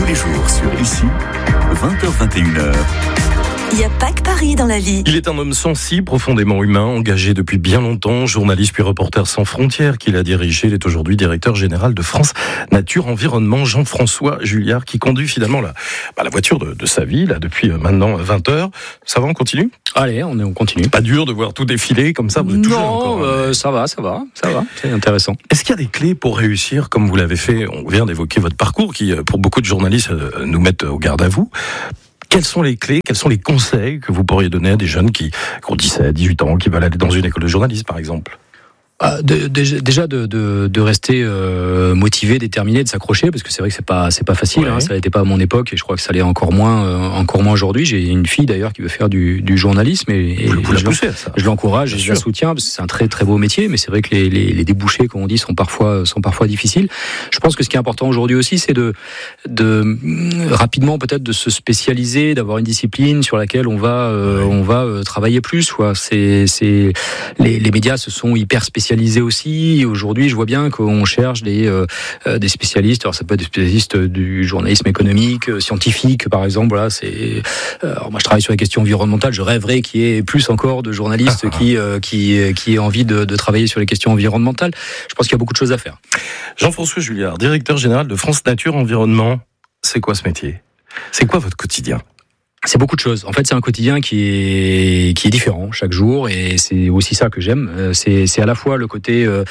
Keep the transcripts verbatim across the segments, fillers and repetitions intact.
les jours sur L C I, vingt heures vingt et une heures. Il n'y a pas que Paris dans la vie. Il est un homme sensible, profondément humain, engagé depuis bien longtemps, journaliste puis reporter sans frontières qu'il a dirigé. Il est aujourd'hui directeur général de France Nature Environnement, Jean-François Julliard, qui conduit finalement la, bah, la voiture de, de sa vie là, depuis maintenant vingt heures. Ça va, on continue ? Allez, on, est, on continue. Pas dur de voir tout défiler comme ça, vous êtes tout jeune encore. Non, euh, ça va, ça va, ça va, c'est intéressant. Est-ce qu'il y a des clés pour réussir, comme vous l'avez fait ? On vient d'évoquer votre parcours, qui pour beaucoup de journalistes nous mettent au garde à vous. Quelles sont les clés, quels sont les conseils que vous pourriez donner à des jeunes qui, qui ont dix-sept, dix-huit ans, qui veulent aller dans une école de journalisme, par exemple ? Ah, de, de, déjà de, de, de rester euh, motivé, déterminé, de s'accrocher, parce que c'est vrai que c'est pas c'est pas facile. Ouais. Hein, ça n'était pas à mon époque et je crois que ça l'est encore moins euh, encore moins aujourd'hui. J'ai une fille d'ailleurs qui veut faire du, du journalisme et, et vous, vous je, poussez, ça. je l'encourage, et je la soutiens parce que c'est un très très beau métier, mais c'est vrai que les, les, les débouchés, comme on dit, sont parfois sont parfois difficiles. Je pense que ce qui est important aujourd'hui aussi, c'est de de rapidement peut-être de se spécialiser, d'avoir une discipline sur laquelle on va euh, ouais. on va euh, travailler plus. Quoi. C'est c'est les, les médias se sont hyper spécialisés aussi. Aujourd'hui, je vois bien qu'on cherche des, euh, des spécialistes. Alors, ça peut être des spécialistes du journalisme économique, euh, scientifique, par exemple. Voilà, c'est. Euh, alors, moi, je travaille sur les questions environnementales. Je rêverais qu'il y ait plus encore de journalistes qui, euh, qui, qui aient envie de, de travailler sur les questions environnementales. Je pense qu'il y a beaucoup de choses à faire. Jean-François Julliard, directeur général de France Nature Environnement. C'est quoi ce métier ? C'est quoi votre quotidien ? C'est beaucoup de choses. En fait, c'est un quotidien qui est qui est différent chaque jour, et c'est aussi ça que j'aime. C'est c'est à la fois le côté euh,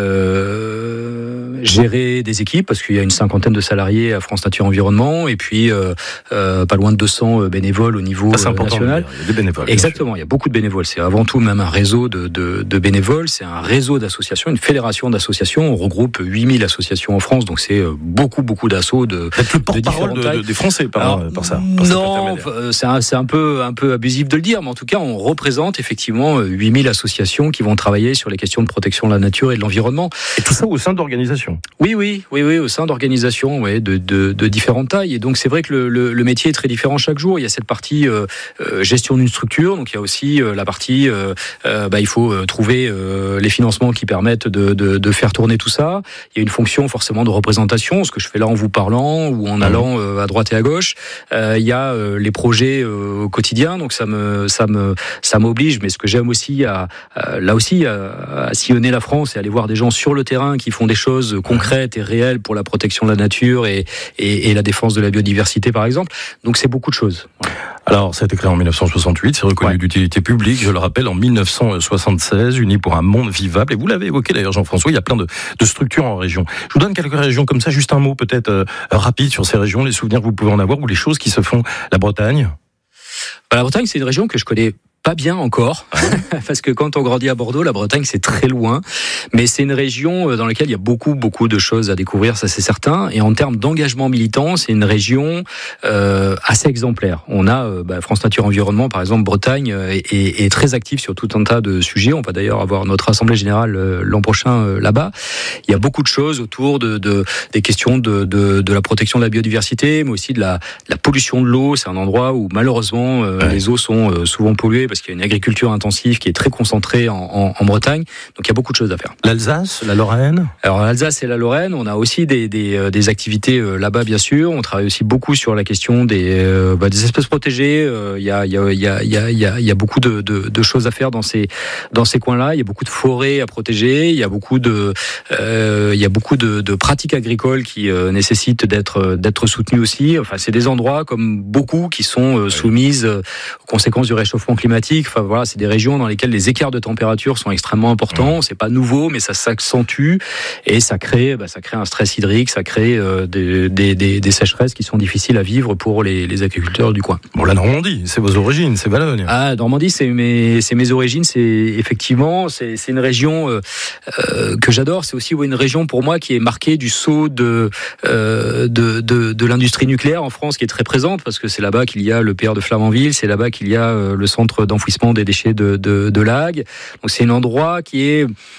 euh, gérer des équipes, parce qu'il y a une cinquantaine de salariés à France Nature Environnement, et puis euh, euh, pas loin de deux cents bénévoles au niveau ça, c'est national. Il y a des bénévoles. Exactement. Il y a beaucoup de bénévoles. C'est avant tout même un réseau de de, de bénévoles. C'est un réseau d'associations, une fédération d'associations. On regroupe huit mille associations en France, donc c'est beaucoup beaucoup d'assauts de. Être le porte-parole de, de, de, des Français par, Alors, par ça. Par non. C'est un, c'est un peu, un peu abusif de le dire, mais en tout cas, on représente effectivement huit mille associations qui vont travailler sur les questions de protection de la nature et de l'environnement. Et tout ça au sein d'organisations. Oui, oui, oui, oui, au sein d'organisations, ouais, de, de, de différentes tailles. Et donc, c'est vrai que le, le, le métier est très différent chaque jour. Il y a cette partie euh, gestion d'une structure, donc il y a aussi euh, la partie, euh, euh, bah, il faut trouver euh, les financements qui permettent de, de, de faire tourner tout ça. Il y a une fonction forcément de représentation, ce que je fais là en vous parlant ou en allant euh, à droite et à gauche. Euh, il y a euh, les projets au quotidien, donc ça me ça me ça m'oblige. Mais ce que j'aime aussi à, à là aussi à, à sillonner la France et aller voir des gens sur le terrain qui font des choses concrètes et réelles pour la protection de la nature et et, et la défense de la biodiversité par exemple. Donc c'est beaucoup de choses. Voilà. Alors, ça a été créé en mille neuf cent soixante-huit, c'est reconnu ouais. d'utilité publique, je le rappelle, en mille neuf cent soixante-seize, Unis pour un monde vivable. Et vous l'avez évoqué d'ailleurs, Jean-François, il y a plein de, de structures en région. Je vous donne quelques régions comme ça, juste un mot peut-être euh, rapide sur ces régions, les souvenirs que vous pouvez en avoir ou les choses qui se font. La Bretagne. Bah, la Bretagne, c'est une région que je connais pas bien encore, parce que quand on grandit à Bordeaux, la Bretagne c'est très loin, mais c'est une région dans laquelle il y a beaucoup beaucoup de choses à découvrir, ça c'est certain. Et en termes d'engagement militant, c'est une région euh, assez exemplaire. On a euh, bah, France Nature Environnement, par exemple, Bretagne euh, est, est très active sur tout un tas de sujets. On va d'ailleurs avoir notre assemblée générale euh, l'an prochain euh, là-bas. Il y a beaucoup de choses autour de, de des questions de, de de la protection de la biodiversité, mais aussi de la, de la pollution de l'eau. C'est un endroit où malheureusement euh, ouais. les eaux sont euh, souvent polluées, parce qu'il y a une agriculture intensive qui est très concentrée en, en, en Bretagne, donc il y a beaucoup de choses à faire. L'Alsace, la Lorraine ? Alors l'Alsace et la Lorraine, on a aussi des, des, des activités là-bas bien sûr. On travaille aussi beaucoup sur la question des, euh, bah, des espèces protégées. Il y a, il y a, il y a, il y a, il y a beaucoup de, de, de choses à faire dans ces, dans ces coins-là. Il y a beaucoup de forêts à protéger. Il y a beaucoup de, euh, il y a beaucoup de, de pratiques agricoles qui euh, nécessitent d'être, d'être soutenues aussi. Enfin, c'est des endroits comme beaucoup qui sont euh, soumises aux conséquences du réchauffement climatique. Enfin voilà, c'est des régions dans lesquelles les écarts de température sont extrêmement importants. C'est pas nouveau, mais ça s'accentue et ça crée, bah, ça crée un stress hydrique, ça crée euh, des, des, des, des sécheresses qui sont difficiles à vivre pour les, les agriculteurs du coin. Bon, la Normandie, c'est vos origines, c'est Valogne. Ah, Normandie, c'est mes, c'est mes origines. C'est effectivement, c'est, c'est une région euh, euh, que j'adore. C'est aussi une région pour moi qui est marquée du saut de euh, de, de, de l'industrie nucléaire en France, qui est très présente parce que c'est là-bas qu'il y a le P R de Flamanville, c'est là-bas qu'il y a euh, le centre d'enfouissement des déchets de, de, de l'A G. Donc c'est un endroit qui est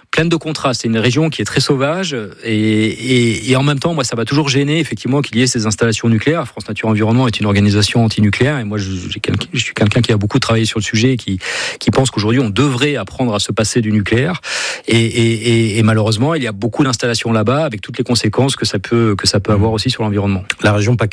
pleine de contrastes. C'est une région qui est très sauvage et, et, et en même temps, moi, ça m'a toujours gêné effectivement qu'il y ait ces installations nucléaires. France Nature Environnement est une organisation anti-nucléaire et moi, je, j'ai quelqu'un, je suis quelqu'un qui a beaucoup travaillé sur le sujet et qui, qui pense qu'aujourd'hui, on devrait apprendre à se passer du nucléaire. Et, et, et, et malheureusement, il y a beaucoup d'installations là-bas avec toutes les conséquences que ça peut, que ça peut avoir aussi sur l'environnement. La région PACA ?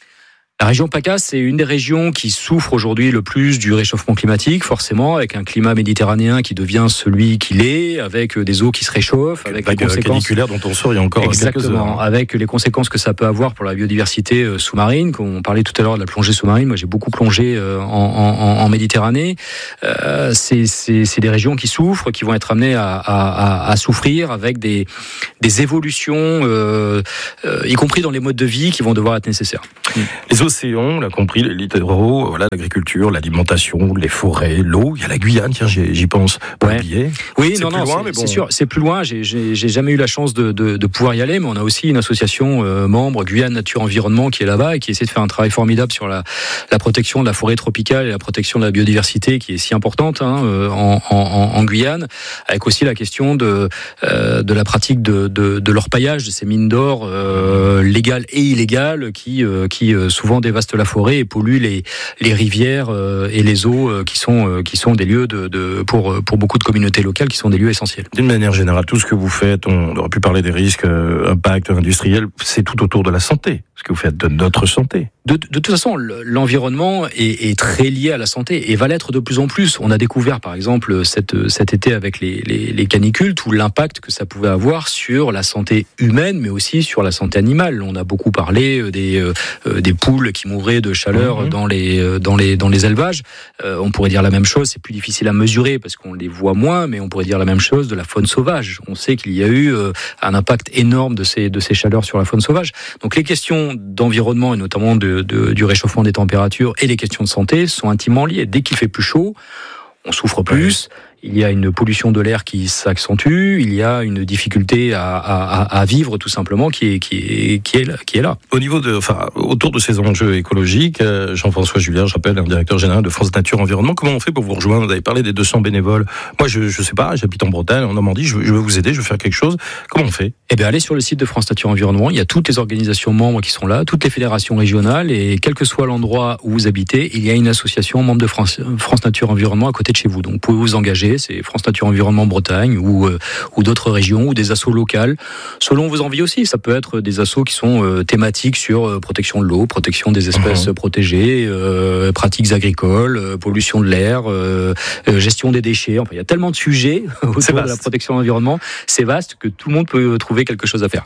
La région PACA, c'est une des régions qui souffre aujourd'hui le plus du réchauffement climatique, forcément, avec un climat méditerranéen qui devient celui qu'il est, avec des eaux qui se réchauffent, avec les conséquences caniculaires dont on sort il y a encore exactement, quelques heures. Avec les conséquences que ça peut avoir pour la biodiversité sous-marine. Quand on parlait tout à l'heure de la plongée sous-marine, moi j'ai beaucoup plongé en, en, en Méditerranée. Euh, c'est, c'est, c'est des régions qui souffrent, qui vont être amenées à, à, à souffrir avec des, des évolutions, euh, euh, y compris dans les modes de vie, qui vont devoir être nécessaires. Les océans, on l'a compris, les littoraux, voilà, l'agriculture, l'alimentation, les forêts, l'eau. Il y a la Guyane, tiens, j'y, j'y pense. Pas ouais. oublié. Oui, c'est non, plus non, loin, c'est, mais bon. c'est sûr, c'est plus loin. J'ai, j'ai, j'ai jamais eu la chance de, de, de pouvoir y aller, mais on a aussi une association euh, membre, Guyane Nature Environnement, qui est là-bas et qui essaie de faire un travail formidable sur la, la protection de la forêt tropicale et la protection de la biodiversité, qui est si importante hein, euh, en, en, en Guyane, avec aussi la question de, euh, de la pratique de, de, de l'orpaillage de ces mines d'or euh, légales et illégales, qui, euh, qui euh, souvent dévastent la forêt et polluent les, les rivières euh, et les eaux euh, qui sont euh, qui sont des lieux de, de pour pour beaucoup de communautés locales qui sont des lieux essentiels. D'une manière générale, tout ce que vous faites, on aurait pu parler des risques, euh, impacts industriels, c'est tout autour de la santé. Ce que vous faites de notre santé. De, de, de toute façon, l'environnement est, est très lié à la santé et va l'être de plus en plus. On a découvert, par exemple, cet, cet été avec les, les, les canicules, tout l'impact que ça pouvait avoir sur la santé humaine, mais aussi sur la santé animale. On a beaucoup parlé des, euh, des poules qui mouraient de chaleur mmh. dans, les, dans, les, dans les élevages. Euh, on pourrait dire la même chose, c'est plus difficile à mesurer parce qu'on les voit moins, mais on pourrait dire la même chose de la faune sauvage. On sait qu'il y a eu euh, un impact énorme de ces, de ces chaleurs sur la faune sauvage. Donc les questions d'environnement et notamment de, de, du réchauffement des températures et les questions de santé sont intimement liées. Dès qu'il fait plus chaud, on souffre plus. Il y a une pollution de l'air qui s'accentue, il y a une difficulté à, à, à vivre tout simplement qui est, qui est, qui est, là, qui est là. Au niveau de, enfin, autour de ces enjeux écologiques, Jean-François Julien, je rappelle, un directeur général de France Nature Environnement, comment on fait pour vous rejoindre ? Vous avez parlé des deux cents bénévoles. Moi, je, je sais pas, j'habite en Bretagne, en Normandie, je veux, je veux vous aider, je veux faire quelque chose. Comment on fait ? Eh bien, allez sur le site de France Nature Environnement, il y a toutes les organisations membres qui sont là, toutes les fédérations régionales, et quel que soit l'endroit où vous habitez, il y a une association membre de France, France Nature Environnement à côté de chez vous. Donc, vous pouvez vous engager, c'est France Nature Environnement Bretagne ou, euh, ou d'autres régions ou des assos locales, selon vos envies aussi. Ça peut être des assos qui sont euh, thématiques sur euh, protection de l'eau, protection des espèces mmh. protégées, euh, pratiques agricoles, euh, pollution de l'air, euh, euh, gestion des déchets. Enfin, il y a tellement de sujets autour de la protection de l'environnement. C'est vaste que tout le monde peut trouver quelque chose à faire.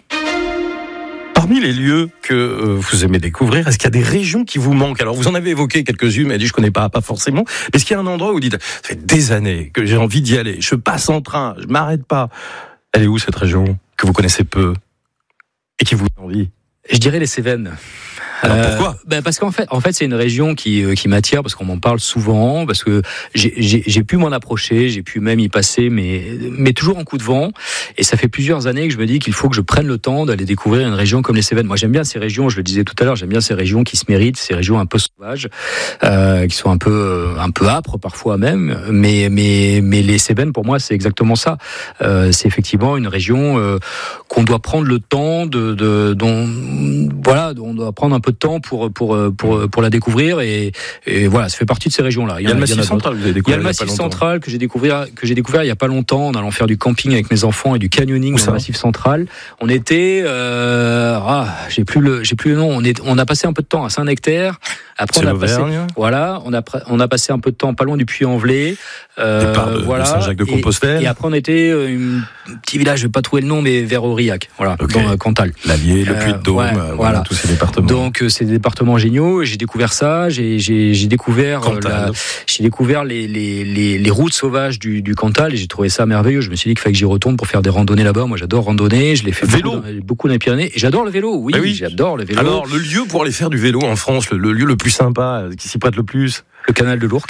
Parmi les lieux que euh, vous aimez découvrir, est-ce qu'il y a des régions qui vous manquent ? Alors, vous en avez évoqué quelques-unes, mais dit je connais pas, pas forcément. Est-ce qu'il y a un endroit où vous dites, ça fait des années que j'ai envie d'y aller, je passe en train, je m'arrête pas. Elle est où cette région que vous connaissez peu et qui vous donne envie ? Je dirais les Cévennes. Alors pourquoi euh, ben Parce qu'en fait, en fait, c'est une région qui qui m'attire parce qu'on m'en parle souvent, parce que j'ai, j'ai, j'ai pu m'en approcher, j'ai pu même y passer, mais mais toujours en coup de vent. Et ça fait plusieurs années que je me dis qu'il faut que je prenne le temps d'aller découvrir une région comme les Cévennes. Moi, j'aime bien ces régions. Je le disais tout à l'heure, j'aime bien ces régions qui se méritent, ces régions un peu sauvages, euh, qui sont un peu un peu âpres parfois même. Mais mais mais les Cévennes, pour moi, c'est exactement ça. Euh, c'est effectivement une région euh, qu'on doit prendre le temps de, de dont voilà, on doit prendre un peu de temps pour pour pour pour la découvrir et, et voilà, ça fait partie de ces régions-là. Il y a, il y a le Massif Central. Vous avez découvert il y a le Massif Central que j'ai découvert que j'ai découvert il y a pas longtemps en allant faire du camping avec mes enfants et du canyoning dans le Massif Central. On était euh, ah, j'ai plus le j'ai plus le nom. On est on a passé un peu de temps à Saint-Nectaire. Après c'est on a passé l'Auvergne. Voilà, on a on a passé un peu de temps pas loin du Puy-en-Velay. Euh, de, voilà. de Saint-Jacques-de-Compostelle. Et, et après on était euh, un petit village, je vais pas trouver le nom, mais vers Aurillac, voilà, okay. dans euh, Cantal. L'Allier, le Puy-de-Dôme, euh, ouais, voilà, voilà, tous ces départements. Donc euh, c'est des départements géniaux. J'ai découvert ça, j'ai j'ai, j'ai découvert euh, la, j'ai découvert les les les, les routes sauvages du, du Cantal et j'ai trouvé ça merveilleux. Je me suis dit qu'il fallait que j'y retourne pour faire des randonnées là-bas. Moi, j'adore randonner. Je l'ai fait vélo. beaucoup, dans, beaucoup dans les Pyrénées. Et j'adore le vélo. Oui, oui, j'adore le vélo. Alors le lieu pour aller faire du vélo en France, le, le lieu le plus sympa, qui s'y prête le plus. Le canal de l'Ourcq.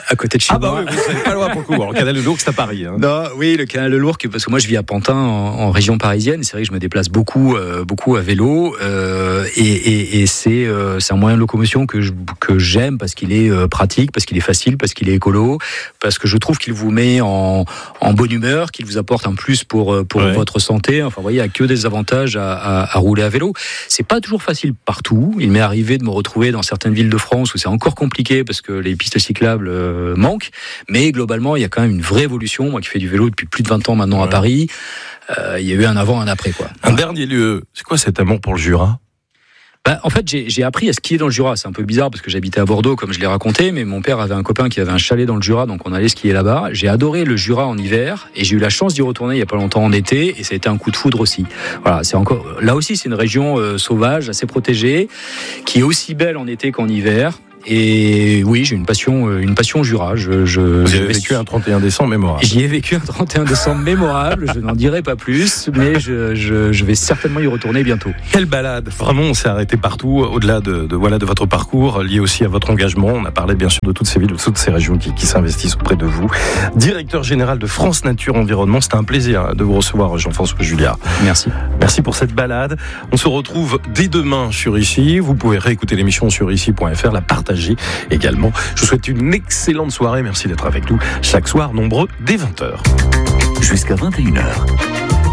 à côté de chez ah bah moi. oui, vous savez pas loin pour le coup. Alors, le canal de l'Ourcq, c'est à Paris. Hein. Non, oui, le canal de l'Ourcq, parce que moi je vis à Pantin, en, en région parisienne. C'est vrai que je me déplace beaucoup, euh, beaucoup à vélo, euh, et, et, et c'est, euh, c'est un moyen de locomotion que, je, que j'aime parce qu'il est euh, pratique, parce qu'il est facile, parce qu'il est écolo, parce que je trouve qu'il vous met en, en bonne humeur, qu'il vous apporte un plus pour, pour ouais. votre santé. Enfin, vous voyez, il n'y a que des avantages à, à, à rouler à vélo. C'est pas toujours facile partout. Il m'est arrivé de me retrouver dans certaines villes de France où c'est encore compliqué parce que les pistes cyclables euh, manquent. Mais globalement, il y a quand même une vraie évolution. Moi qui fais du vélo depuis plus de vingt ans maintenant ouais. à Paris, euh, il y a eu un avant, un après, quoi. Un dernier lieu. C'est quoi cet amour pour le Jura ? Bah, en fait, j'ai, j'ai appris à skier dans le Jura. C'est un peu bizarre parce que j'habitais à Bordeaux, comme je l'ai raconté, mais mon père avait un copain qui avait un chalet dans le Jura, donc on allait skier là-bas. J'ai adoré le Jura en hiver et j'ai eu la chance d'y retourner il y a pas longtemps en été, et ça a été un coup de foudre aussi. Voilà, c'est encore là aussi, c'est une région euh, sauvage, assez protégée, qui est aussi belle en été qu'en hiver. Et oui, j'ai une passion, une passion Jura. Je, je, Vous avez vécu un trente et un décembre mémorable. J'y ai vécu un trente et un décembre mémorable. Je n'en dirai pas plus, mais je, je, je vais certainement y retourner bientôt. Quelle balade! Vraiment, on s'est arrêté partout, au-delà de, de voilà de votre parcours, lié aussi à votre engagement. On a parlé bien sûr de toutes ces villes, de toutes ces régions qui, qui s'investissent auprès de vous. Directeur général de France Nature Environnement, c'était un plaisir de vous recevoir, Jean-François Juliard. Merci. Merci pour cette balade. On se retrouve dès demain sur Ici. Vous pouvez réécouter l'émission sur ici point f r, la partager également. Je vous souhaite une excellente soirée. Merci d'être avec nous chaque soir, nombreux, dès vingt heures. Jusqu'à vingt et une heures.